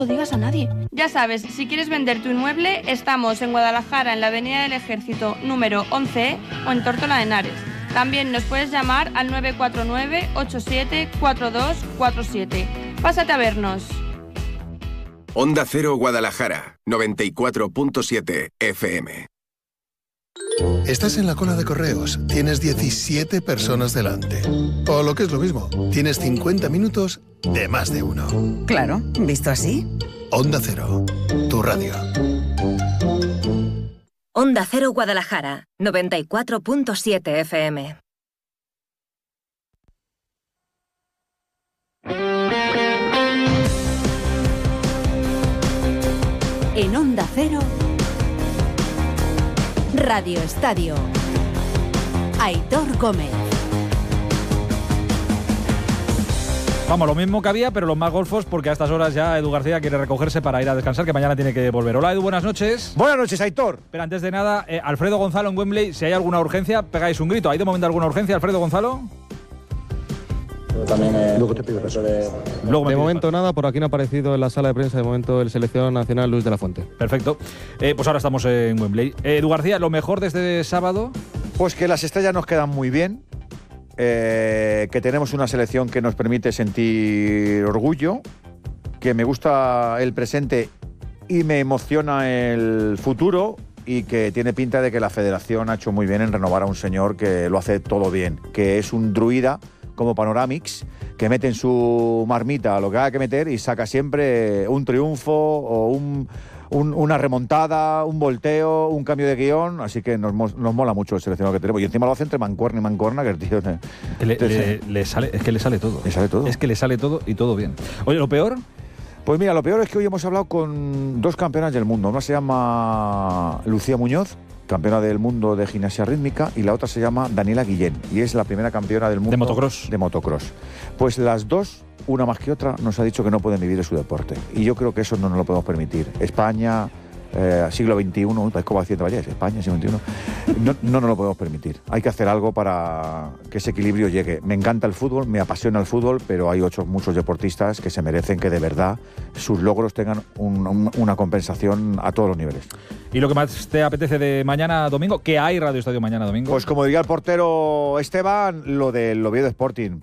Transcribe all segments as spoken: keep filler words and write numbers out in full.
lo digas a nadie. Ya sabes, si quieres vender tu inmueble, estamos en Guadalajara, en la Avenida del Ejército número once E o en Tórtola de Henares. También nos puedes llamar al nueve cuatro nueve, ocho siete cuatro dos cuatro siete. Pásate a vernos. Onda Cero Guadalajara, noventa y cuatro punto siete F M. Estás en la cola de correos, tienes diecisiete personas delante. O lo que es lo mismo, tienes cincuenta minutos de más de uno. Claro, ¿visto así? Onda Cero, tu radio. Onda Cero Guadalajara, noventa y cuatro punto siete F M. En Onda Cero, Radio Estadio. Aitor Gómez. Vamos, lo mismo que había, pero los más golfos, porque a estas horas ya Edu García quiere recogerse para ir a descansar, que mañana tiene que volver. Hola, Edu, buenas noches. Buenas noches, Aitor. Pero antes de nada, eh, Alfredo Gonzalo en Wembley, si hay alguna urgencia, pegáis un grito. ¿Hay de momento alguna urgencia, Alfredo Gonzalo? También, eh, Luego te pido eso de... Luego de momento para... nada, por aquí no ha aparecido en la sala de prensa de momento el seleccionador nacional Luis de la Fuente. Perfecto. Eh, pues ahora estamos en Wembley. Eh, Edu García, ¿lo mejor de este sábado? Pues que las estrellas nos quedan muy bien, eh, que tenemos una selección que nos permite sentir orgullo, que me gusta el presente y me emociona el futuro, y que tiene pinta de que la federación ha hecho muy bien en renovar a un señor que lo hace todo bien, que es un druida como Panoramix, que mete en su marmita lo que haga que meter y saca siempre un triunfo o un, un, una remontada, un volteo, un cambio de guión, así que nos, nos mola mucho el seleccionado que tenemos. Y encima lo hace entre mancuerna y mancuerna, que el tío... Que le, le, le sale, es que le sale todo. Le sale todo. Es que le sale todo y todo bien. Oye, ¿lo peor? Pues mira, lo peor es que hoy hemos hablado con dos campeonas del mundo. Una se llama Lucía Muñoz, campeona del mundo de gimnasia rítmica, y la otra se llama Daniela Guillén, y es la primera campeona del mundo de motocross. De motocross. Pues las dos, una más que otra, nos ha dicho que no pueden vivir de su deporte. Y yo creo que eso no nos lo podemos permitir. España, eh, siglo veintiuno, uy, como haciendo ayer, España, siglo veintiuno, no, no nos lo podemos permitir. Hay que hacer algo para que ese equilibrio llegue. Me encanta el fútbol, me apasiona el fútbol, pero hay otros, muchos deportistas que se merecen que de verdad sus logros tengan un, un, una compensación a todos los niveles. ¿Y lo que más te apetece de mañana domingo? ¿Qué hay Radio Estadio mañana domingo? Pues como diría el portero Esteban, lo del Oviedo Sporting,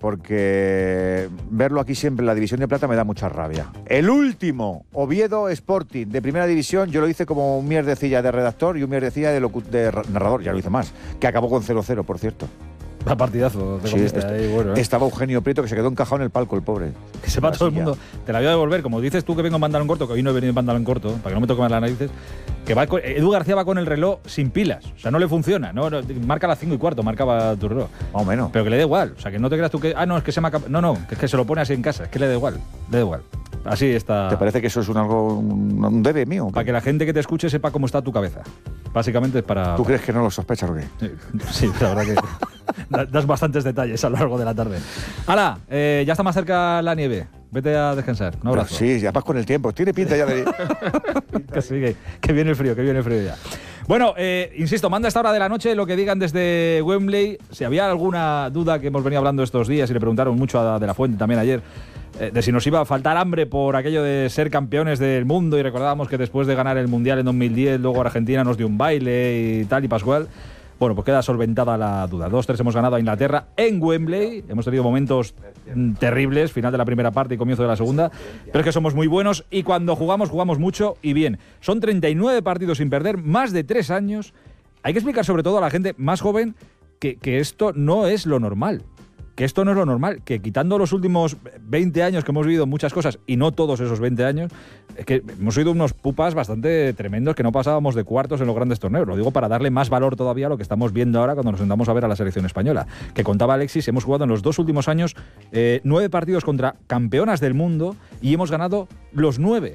porque verlo aquí siempre en la División de Plata me da mucha rabia. El último Oviedo Sporting de Primera División, yo lo hice como un mierdecilla de redactor y un mierdecilla de, locu- de narrador, ya lo hice más, que acabó con cero cero, por cierto. A partidazo. Sí, est- ahí, bueno, ¿eh? Estaba Eugenio Prieto, que se quedó encajado en el palco, el pobre. Que sepa todo el mundo. Te la voy a devolver. Como dices tú que vengo en pantalón corto, que hoy no he venido en pantalón corto, para que no me toque más las narices, que va con, Edu García va con el reloj sin pilas. O sea, no le funciona. No, no, marca las cinco y cuarto, marcaba tu reloj. Más o menos. Pero que le da igual. O sea, que no te creas tú que... Ah, no, es que se me acaba... No, no, que es que se lo pone así en casa. Es que le da igual. Le da igual. Así está... ¿Te parece que eso es un algo un, un debe mío? Para que la gente que te escuche sepa cómo está tu cabeza. Básicamente es para... ¿Tú crees que no lo sospechas o qué? Sí, la verdad que das bastantes detalles a lo largo de la tarde. ¡Hala! Eh, ya está más cerca la nieve. Vete a descansar. Un abrazo. Sí, ya vas con el tiempo. Tiene pinta ya de... que, sí, que, que viene el frío, que viene el frío ya. Bueno, eh, insisto, manda a esta hora de la noche lo que digan desde Wembley. Si había alguna duda que hemos venido hablando estos días y le preguntaron mucho a De la Fuente también ayer, eh, de si nos iba a faltar hambre por aquello de ser campeones del mundo, y recordábamos que después de ganar el Mundial en dos mil diez, luego Argentina nos dio un baile y tal y pascual. Bueno, pues queda solventada la duda. dos tres hemos ganado a Inglaterra en Wembley. Hemos tenido momentos mm, terribles, final de la primera parte y comienzo de la segunda. Pero es que somos muy buenos y cuando jugamos, jugamos mucho y bien. Son treinta y nueve partidos sin perder, más de tres años. Hay que explicar sobre todo a la gente más joven que, que esto no es lo normal. Que esto no es lo normal, que quitando los últimos veinte años que hemos vivido muchas cosas, y no todos esos veinte años, es que hemos sido unos pupas bastante tremendos que no pasábamos de cuartos en los grandes torneos. Lo digo para darle más valor todavía a lo que estamos viendo ahora cuando nos sentamos a ver a la selección española. Que contaba Alexis, hemos jugado en los dos últimos años eh, nueve partidos contra campeonas del mundo y hemos ganado los nueve.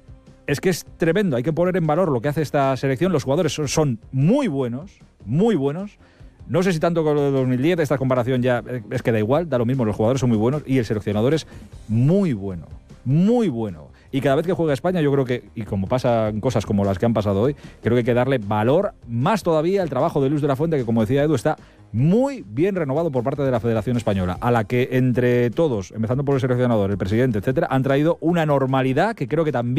Es que es tremendo, hay que poner en valor lo que hace esta selección. Los jugadores son, son muy buenos, muy buenos. No sé si tanto con lo de dos mil diez, esta comparación ya es que da igual, da lo mismo, los jugadores son muy buenos y el seleccionador es muy bueno, muy bueno. y cada vez que juega España yo creo que, y como pasan cosas como las que han pasado hoy, creo que hay que darle valor más todavía al trabajo de Luis de la Fuente, que como decía Edu, está muy bien renovado por parte de la Federación Española, a la que entre todos, empezando por el seleccionador, el presidente, etcétera, han traído una normalidad que creo que también